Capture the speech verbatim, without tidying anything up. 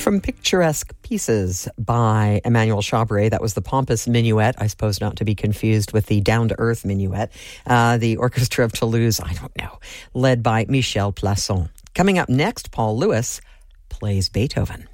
from Picturesque Pieces by Emmanuel Chabret. That was the pompous minuet, I suppose not to be confused with the down-to-earth minuet. Uh, the Orchestra of Toulouse, I don't know, led by Michel Plasson. Coming up next, Paul Lewis plays Beethoven.